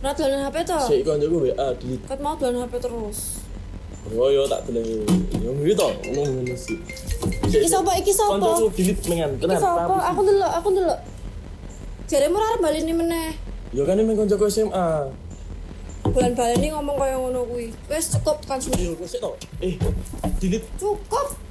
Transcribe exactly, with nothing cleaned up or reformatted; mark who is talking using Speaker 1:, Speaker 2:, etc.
Speaker 1: Ora dolan H P to?
Speaker 2: Sik koncoku W A delete.
Speaker 1: Kat mau dolan H P terus.
Speaker 2: Oh yo tak deleng. Yo gitu ngono sih.
Speaker 1: Iki sapa? Iki sapa?
Speaker 2: Koncoku delete mengan.
Speaker 1: Iki sapa? Aku ndelok, aku ndelok. Jaremu ora arep baleni meneh.
Speaker 2: Yo kan emang koncoku S M A.
Speaker 1: Bulan baleni ngomong kaya ngono kuwi. Wis cukup kan.
Speaker 2: Yo sik to. Eh, delete.
Speaker 1: Cukup.